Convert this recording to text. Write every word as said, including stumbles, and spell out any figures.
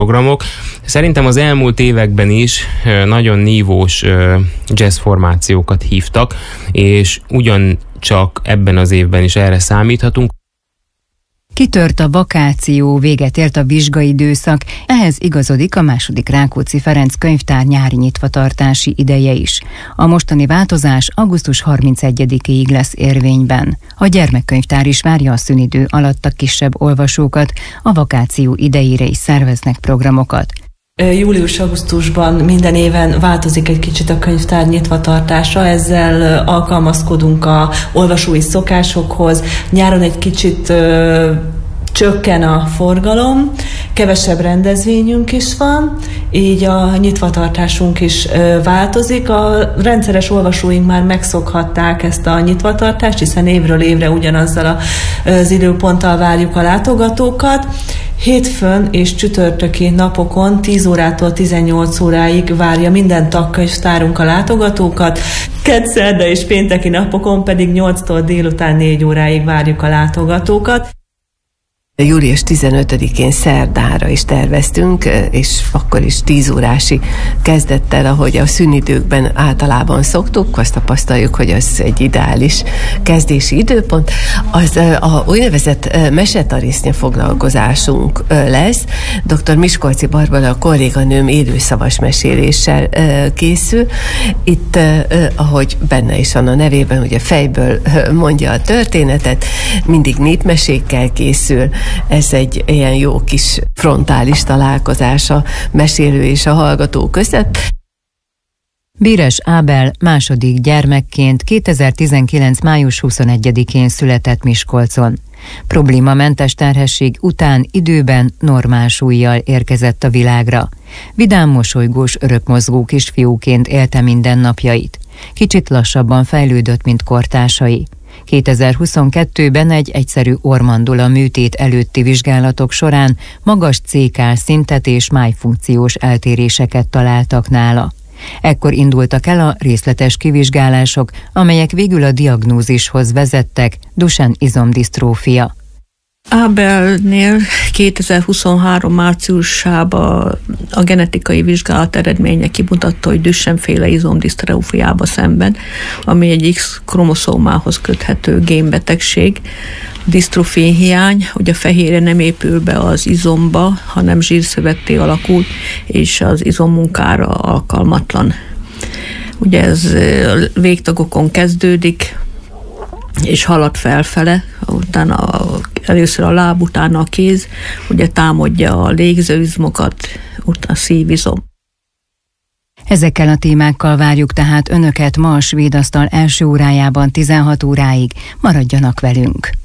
programok. Szerintem az elmúlt években is nagyon nívós jazz formációkat hívtak, és ugyancsak ebben az évben is erre számíthatunk. Kitört a vakáció, véget ért a vizsgaidőszak, ehhez igazodik a második Rákóczi Ferenc könyvtár nyári nyitvatartási ideje is. A mostani változás augusztus harmincegyedikéig lesz érvényben. A gyermekkönyvtár is várja a szünidő alatt a kisebb olvasókat, a vakáció idejére is szerveznek programokat. Július-augusztusban minden éven változik egy kicsit a könyvtár nyitvatartása, ezzel alkalmazkodunk a olvasói szokásokhoz. Nyáron egy kicsit ö, csökken a forgalom, kevesebb rendezvényünk is van, így a nyitvatartásunk is ö, változik. A rendszeres olvasóink már megszokhatták ezt a nyitvatartást, hiszen évről évre ugyanazzal a, az időponttal várjuk a látogatókat. Hétfőn és csütörtöki napokon tíz órától tizennyolc óráig várja minden tagkönyvtárunk a látogatókat, kedd, szerda és pénteki napokon pedig nyolctól délután négy óráig várjuk a látogatókat. július tizenötödikén szerdára is terveztünk, és akkor is tíz órási kezdettel, ahogy a szünidőkben általában szoktuk, azt tapasztaljuk, hogy az egy ideális kezdési időpont. Az a úgynevezett mesetarisznya foglalkozásunk lesz. dr. Miskolci Barbara, a kolléganőm élőszavas meséléssel készül. Itt, ahogy benne is van a nevében, ugye fejből mondja a történetet, mindig népmesékkel készül. Ez egy ilyen jó kis frontális találkozás a mesélő és a hallgató között. Bíres Ábel második gyermekként kétezer-tizenkilenc. május huszonegyedikén született Miskolcon. Problémamentes terhesség után időben normál súllyal érkezett a világra. Vidám, mosolygós, örökmozgó kisfiúként élte mindennapjait. Kicsit lassabban fejlődött, mint kortársai. kétezer-huszonkettőben egy egyszerű orrmandula műtét előtti vizsgálatok során magas cé ká szintet és májfunkciós eltéréseket találtak nála. Ekkor indultak el a részletes kivizsgálások, amelyek végül a diagnózishoz vezettek: Duchenne izomdisztrófia. Ábelnél kétezer-huszonhárom márciusában a genetikai vizsgálat eredménye kimutatta, hogy Duchenne-féle izomdisztrófiába szenved, ami egy X-kromoszómához köthető génbetegség. Disztrofin hiány, hogy a fehérje nem épül be az izomba, hanem zsírszövetté alakul, és az izommunkára alkalmatlan. Ugye ez végtagokon kezdődik, és halad felfele, utána először a láb, utána a kéz, ugye támadja a légzőizmokat, utána a szívizom. Ezekkel a témákkal várjuk tehát önöket ma a Svéd Asztal első órájában tizenhat óráig. Maradjanak velünk!